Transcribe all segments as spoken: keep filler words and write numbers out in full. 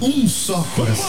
Um só coração.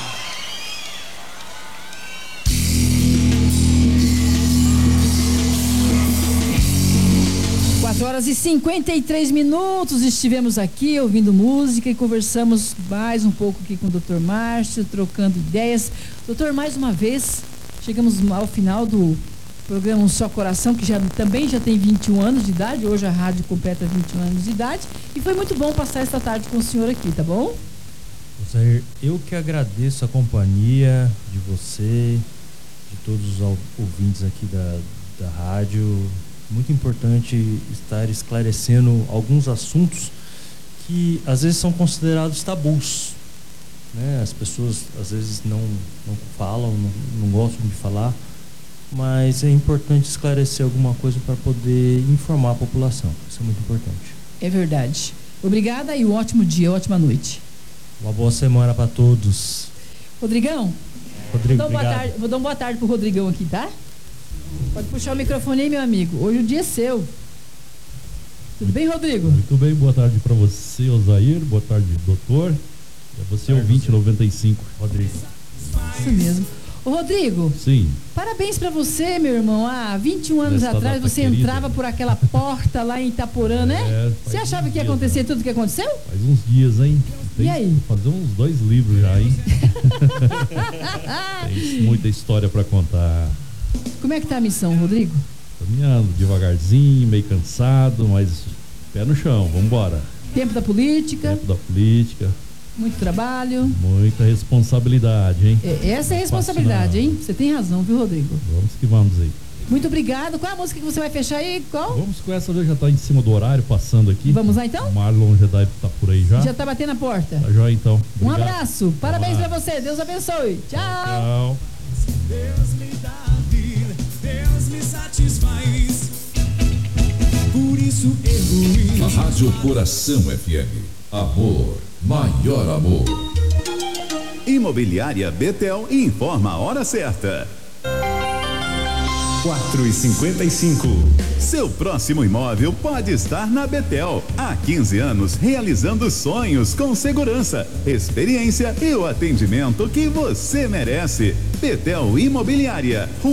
quatro horas e cinquenta e três minutos, estivemos aqui ouvindo música e conversamos mais um pouco aqui com o doutor Márcio, trocando ideias. Doutor, mais uma vez, chegamos ao final do programa Um Só Coração, que já, também já tem vinte e um anos de idade, hoje a rádio completa vinte e um anos de idade, e foi muito bom passar esta tarde com o senhor aqui, tá bom? Jair, eu que agradeço a companhia de você, de todos os ouvintes aqui da, da rádio. Muito importante estar esclarecendo alguns assuntos que às vezes são considerados tabus, né? As pessoas às vezes não, não falam, não, não gostam de falar, mas é importante esclarecer alguma coisa para poder informar a população. Isso é muito importante. É verdade. Obrigada e um ótimo dia, ótima noite. Uma boa semana para todos. Rodrigão? Rodrigo, então, boa tarde, vou dar uma boa tarde pro Rodrigão aqui, tá? Pode puxar o microfone aí, meu amigo. Hoje o dia é seu. Tudo bem, Rodrigo? Muito bem, boa tarde para você, Osair. Boa tarde, doutor. E a você, ouvinte noventa e cinco, Rodrigo. Isso mesmo. Ô, Rodrigo. Sim. Parabéns para você, meu irmão. Há vinte e um anos Nesta atrás você querida. entrava por aquela porta lá em Itaporã, né? É, você achava que ia dias, acontecer né? tudo o que aconteceu? Faz uns dias, hein? Tem E aí? fazer uns dois livros já, hein? Tem muita história para contar. Como é que tá a missão, Rodrigo? Caminhando devagarzinho, meio cansado, mas pé no chão, vambora. Tempo da política. Tempo da política. Muito trabalho. Muita responsabilidade, hein? É, essa é a responsabilidade, hein? Você tem razão, viu, Rodrigo? Vamos que vamos aí. Muito obrigado. Qual é a música que você vai fechar aí? Qual? Vamos com essa, já tá em cima do horário, passando aqui. Vamos lá, então? O Marlon já deve estar por aí já. Já tá batendo a porta. Tá jóia, então. Um Obrigado. abraço. Parabéns pra você. Deus abençoe. Tchau. Tchau. Deus me dá a vida, Deus me satisfaz. Por isso eu A Rádio Coração F M. Amor, maior amor. Imobiliária Betel informa a hora certa. quatro e cinquenta e cinco. Seu próximo imóvel pode estar na Betel. Há quinze anos realizando sonhos com segurança, experiência e o atendimento que você merece. Betel Imobiliária.